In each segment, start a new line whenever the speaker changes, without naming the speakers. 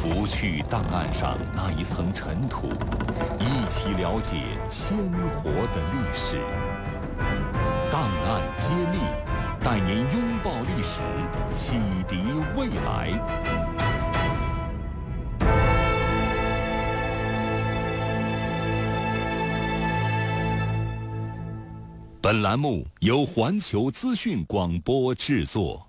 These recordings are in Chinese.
拂去档案上那一层尘土，一起了解鲜活的历史。档案揭秘，带您拥抱历史，启迪未来。本栏目由环球资讯广播制作。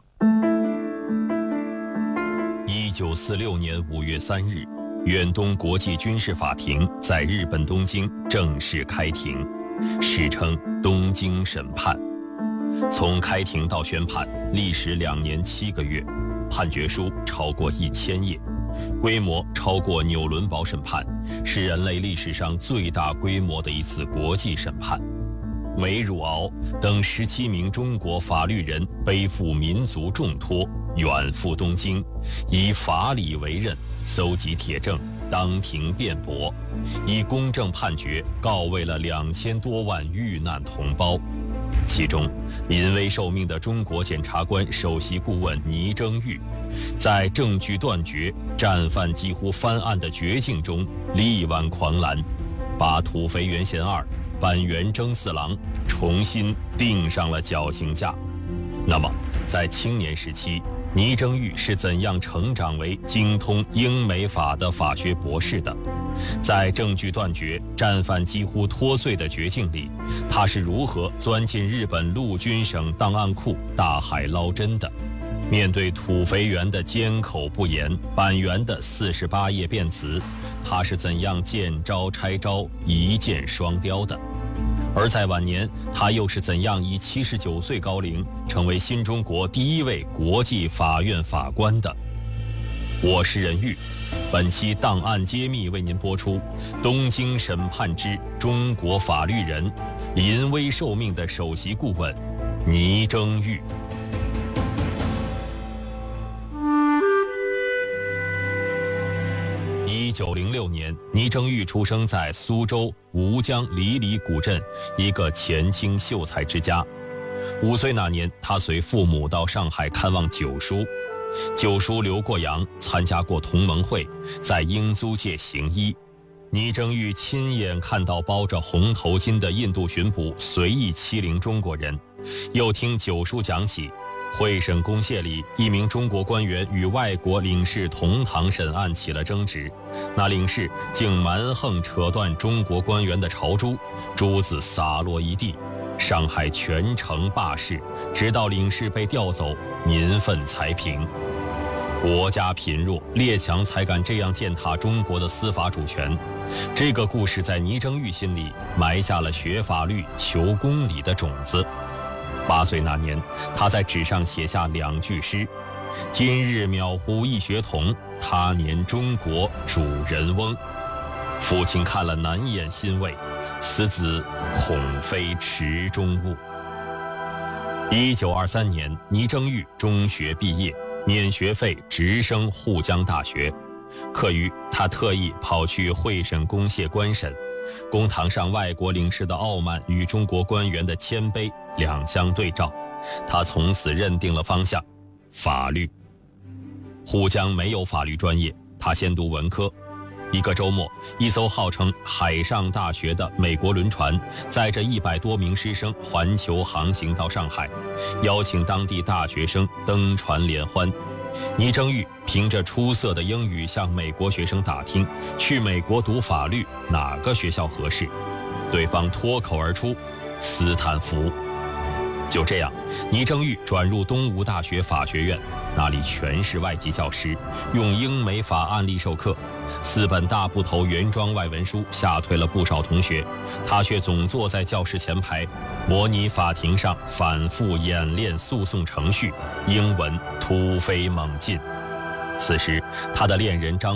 1946年5月3日，远东国际军事法庭在日本东京正式开庭，史称东京审判。从开庭到宣判历时2年7个月，判决书超过1000页，规模超过纽伦堡审判，是人类历史上最大规模的一次国际审判。韦汝敖等17名中国法律人背负民族重托，远赴东京，以法理为任，搜集铁证，当庭辩驳，以公正判决告慰了2000多万遇难同胞。其中，临危受命的中国检察官首席顾问倪征玉，在证据断绝、战犯几乎翻案的绝境中力挽狂澜，把土肥原贤二、板垣征四郎重新钉上了绞刑架。那么，在青年时期，倪征玉是怎样成长为精通英美法的法学博士的？在证据断绝、战犯几乎脱罪的绝境里，他是如何钻进日本陆军省档案库大海捞针的？面对土肥原的缄口不言，板垣的48页辩词，他是怎样见招拆招、一箭双雕的？而在晚年，他又是怎样以79岁高龄成为新中国第1位国际法院法官的？我是任玉，本期档案揭秘为您播出东京审判之中国法律人，临危受命的首席顾问倪征玉。1906年，倪征玉出生在苏州吴江离里古镇一个前清秀才之家。5岁那年，他随父母到上海看望九叔。九叔留过洋，参加过同盟会，在英租界行医。倪征玉亲眼看到包着红头巾的印度巡捕随意欺凌中国人，又听九叔讲起会审公廨里一名中国官员与外国领事同堂审案起了争执，那领事竟蛮横扯断中国官员的朝珠，珠子洒落一地，上海全城罢市，直到领事被调走，民愤才平。国家贫弱，列强才敢这样践踏中国的司法主权。这个故事在倪征玉心里埋下了学法律、求公理的种子。8岁那年，他在纸上写下2句诗：今日渺乎一学童，他年中国主人翁。父亲看了难掩欣慰，此子恐非池中物。1923年，倪征玉中学毕业，免学费直升沪江大学。课余，他特意跑去会审公廨观审，公堂上外国领事的傲慢与中国官员的谦卑两相对照，他从此认定了方向：法律。沪江没有法律专业，他先读文科。一个周末，一艘号称海上大学的美国轮船载着100多名师生环球航行到上海，邀请当地大学生登船联欢。倪征玉凭着出色的英语向美国学生打听去美国读法律哪个学校合适，对方脱口而出斯坦福。就这样，倪征玉转入东吴大学法学院，那里全是外籍教师，用英美法案例授课。4本大部头原装外文书吓退了不少同学，他却总坐在教室前排，模拟法庭上反复演练诉讼程序，英文突飞猛进。此时，他的恋人张